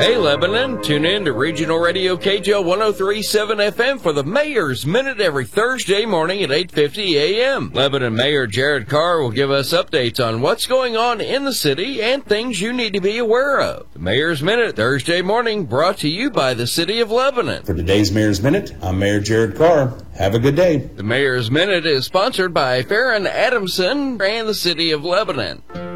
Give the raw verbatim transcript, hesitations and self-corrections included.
Hey, Lebanon, tune in to Regional Radio K J L one oh three point seven F M for the Mayor's Minute every Thursday morning at eight fifty a m Lebanon Mayor Jared Carr will give us updates on what's going on in the city and things you need to be aware of. The Mayor's Minute Thursday morning brought to you by the City of Lebanon. For today's Mayor's Minute, I'm Mayor Jared Carr. Have a good day. The Mayor's Minute is sponsored by Farron Adamson and the City of Lebanon.